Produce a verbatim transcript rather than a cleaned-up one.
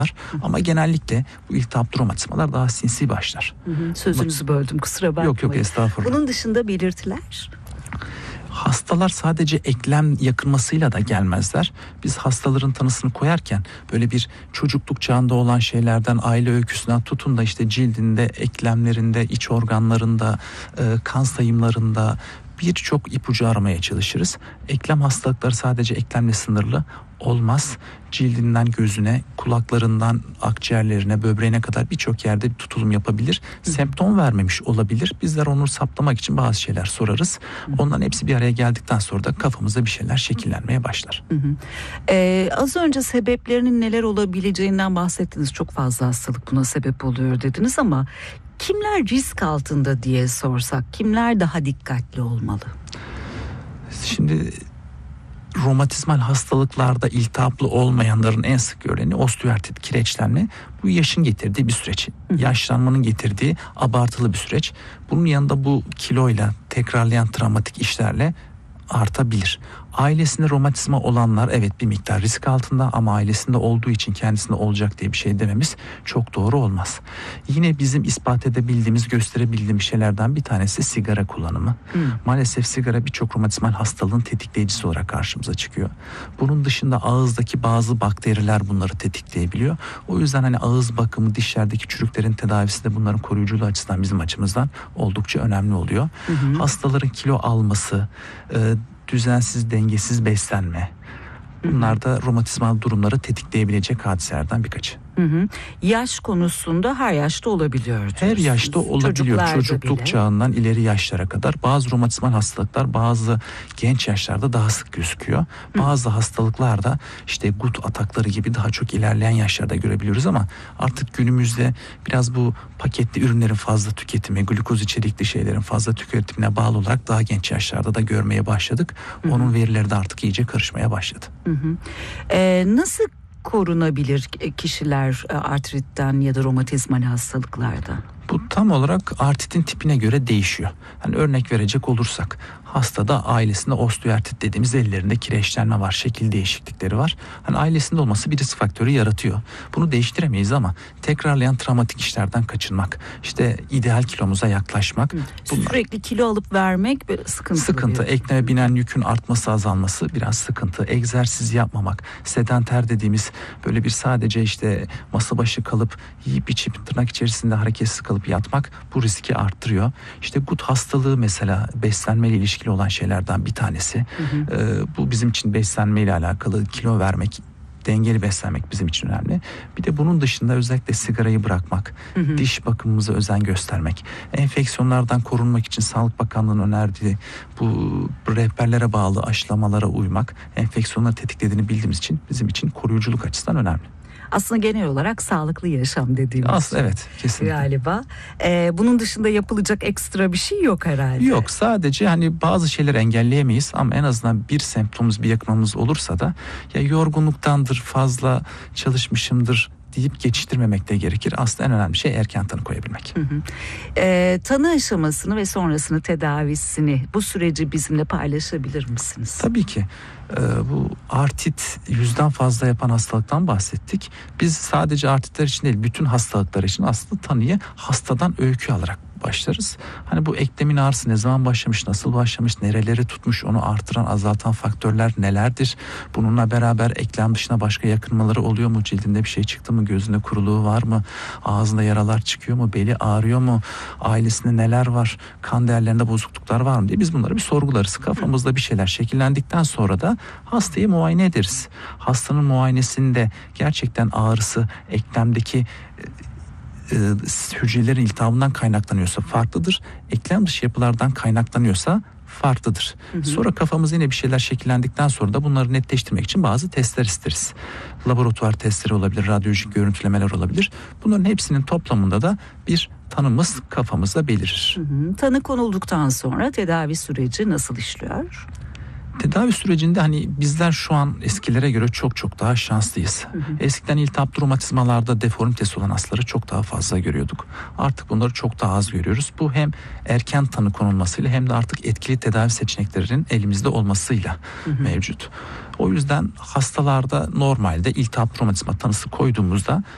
Ama genellikle bu iltihaplı romatizmalar daha sinsi başlar. Hı hı. Sözünüzü böldüm, kusura bakmayın. Yok yok, estağfurullah. Bunun dışında belirtiler? Hastalar sadece eklem yakınmasıyla da gelmezler. Biz hastaların tanısını koyarken böyle bir çocukluk çağında olan şeylerden, aile öyküsünden tutun da işte cildinde, eklemlerinde, iç organlarında, kan sayımlarında birçok ipucu aramaya çalışırız. Eklem hastalıkları sadece eklemle sınırlı olmaz. Cildinden gözüne, kulaklarından akciğerlerine, böbreğine kadar birçok yerde bir tutulum yapabilir. Hı. Semptom vermemiş olabilir. Bizler onu saptamak için bazı şeyler sorarız. Hı. Onların hepsi bir araya geldikten sonra da kafamızda bir şeyler şekillenmeye başlar. Hı hı. Ee, az önce sebeplerinin neler olabileceğinden bahsettiniz. Çok fazla hastalık buna sebep oluyor dediniz ama kimler risk altında diye sorsak, kimler daha dikkatli olmalı? Şimdi romatizmal hastalıklarda iltihaplı olmayanların en sık görüleni osteoartrit, kireçlenme. Bu yaşın getirdiği bir süreç. Hı. Yaşlanmanın getirdiği abartılı bir süreç. Bunun yanında bu kiloyla, tekrarlayan travmatik işlerle artabilir. Ailesinde romatizma olanlar evet bir miktar risk altında ama ailesinde olduğu için kendisinde olacak diye bir şey dememiz çok doğru olmaz. Yine bizim ispat edebildiğimiz, gösterebildiğimiz şeylerden bir tanesi sigara kullanımı. Hmm. Maalesef sigara birçok romatizmal hastalığın tetikleyicisi olarak karşımıza çıkıyor. Bunun dışında ağızdaki bazı bakteriler bunları tetikleyebiliyor. O yüzden hani ağız bakımı, dişlerdeki çürüklerin tedavisi de bunların koruyuculuğu açısından bizim açımızdan oldukça önemli oluyor. Hmm. Hastaların kilo alması, e, düzensiz, dengesiz beslenme. Bunlar da romatizmal durumları tetikleyebilecek hadiselerden birkaçı. Hı hı. Yaş konusunda her yaşta olabiliyor diyorsunuz. Her yaşta olabiliyor. Çocukluk bile. Çağından ileri yaşlara kadar. Bazı romatizmal hastalıklar bazı genç yaşlarda daha sık gözüküyor. Bazı hı. hastalıklarda işte gut atakları gibi daha çok ilerleyen yaşlarda görebiliyoruz ama artık günümüzde biraz bu paketli ürünlerin fazla tüketimi, glukoz içerikli şeylerin fazla tüketimine bağlı olarak daha genç yaşlarda da görmeye başladık. Hı hı. Onun verileri de artık iyice karışmaya başladı. Hı hı. Ee, nasıl korunabilir kişiler artritten ya da romatizmal hastalıklarda? Bu tam olarak artritin tipine göre değişiyor. Hani örnek verecek olursak hastada ailesinde osteoartrit dediğimiz ellerinde kireçlenme var, şekil değişiklikleri var. Hani ailesinde olması bir risk faktörü yaratıyor. Bunu değiştiremeyiz ama tekrarlayan travmatik işlerden kaçınmak, işte ideal kilomuza yaklaşmak. Bunlar, sürekli kilo alıp vermek sıkıntı. Sıkıntı. Ekleme binen yükün artması, azalması biraz sıkıntı. Egzersiz yapmamak, sedanter dediğimiz böyle bir sadece işte masa başı kalıp yiyip içip tırnak içerisinde hareketsiz kalıp yatmak bu riski arttırıyor. İşte gut hastalığı mesela beslenmeyle ilişkili olan şeylerden bir tanesi. Hı hı. Ee, bu bizim için beslenmeyle alakalı, kilo vermek, dengeli beslenmek bizim için önemli. Bir de bunun dışında özellikle sigarayı bırakmak, hı hı. diş bakımımıza özen göstermek, enfeksiyonlardan korunmak için Sağlık Bakanlığı'nın önerdiği bu rehberlere bağlı aşılamalara uymak, enfeksiyonları tetiklediğini bildiğimiz için bizim için koruyuculuk açısından önemli. Aslında genel olarak sağlıklı yaşam dediğimiz. Aslında evet, kesinlikle. Galiba. Ee, bunun dışında yapılacak ekstra bir şey yok herhalde. Yok, sadece hani bazı şeyleri engelleyemeyiz ama en azından bir semptomumuz, bir yakınmamız olursa da ya yorgunluktandır, fazla çalışmışımdır deyip geçiştirmemek de gerekir. Aslında en önemli şey erken tanı koyabilmek. Hı hı. Ee, tanı aşamasını ve sonrasını, tedavisini, bu süreci bizimle paylaşabilir misiniz? Tabii ki. Ee, bu artrit yüzden fazla yapan hastalıktan bahsettik. Biz sadece artritler için değil, bütün hastalıklar için aslında tanıyı hastadan öykü alarak başlarız. Hani bu eklemin ağrısı ne zaman başlamış, nasıl başlamış, nereleri tutmuş, onu artıran, azaltan faktörler nelerdir? Bununla beraber eklem dışına başka yakınmaları oluyor mu? Cildinde bir şey çıktı mı? Gözünde kuruluğu var mı? Ağzında yaralar çıkıyor mu? Beli ağrıyor mu? Ailesinde neler var? Kan değerlerinde bozukluklar var mı diye biz bunları bir sorgularız. Kafamızda bir şeyler şekillendikten sonra da hastayı muayene ederiz. Hastanın muayenesinde gerçekten ağrısı eklemdeki hücrelerin iltihabından kaynaklanıyorsa farklıdır. Eklem dışı yapılardan kaynaklanıyorsa farklıdır. Hı hı. Sonra kafamızda yine bir şeyler şekillendikten sonra da bunları netleştirmek için bazı testler isteriz. Laboratuvar testleri olabilir, radyolojik görüntülemeler olabilir. Bunların hepsinin toplamında da bir tanımız kafamızda belirir. Hı hı. Tanı konulduktan sonra tedavi süreci nasıl işliyor? Tedavi sürecinde hani bizler şu an eskilere göre çok çok daha şanslıyız. Hı hı. Eskiden iltihaplı romatizmalarda deformitesi olan hastaları çok daha fazla görüyorduk. Artık bunları çok daha az görüyoruz. Bu hem erken tanı konulmasıyla hem de artık etkili tedavi seçeneklerinin elimizde olmasıyla hı hı. mevcut. O yüzden hastalarda normalde iltihaplı romatizma tanısı koyduğumuzda